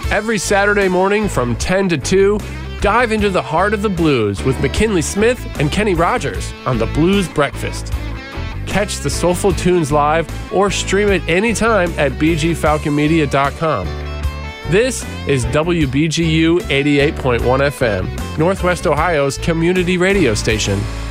Every Saturday morning from 10 to 2, dive into the heart of the blues with McKinley Smith and Kenny Rogers on the Blues Breakfast. Catch the Soulful Tunes live or stream it anytime at bgfalconmedia.com. This is WBGU 88.1 FM, Northwest Ohio's community radio station.